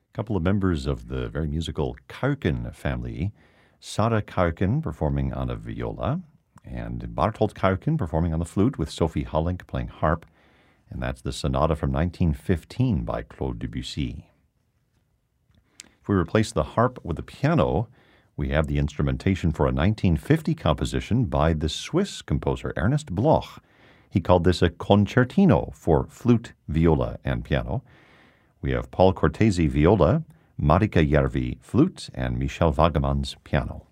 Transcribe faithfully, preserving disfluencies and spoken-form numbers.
A couple of members of the very musical Kauken family, Sara Kauken performing on a viola, and Bartold Kauken performing on the flute with Sophie Hollink playing harp, and that's the sonata from nineteen fifteen by Claude Debussy. If we replace the harp with the piano, we have the instrumentation for a nineteen fifty composition by the Swiss composer Ernest Bloch. He called this a concertino for flute, viola, and piano. We have Paul Cortese viola, Marika Järvi flute, and Michel Wagemans piano.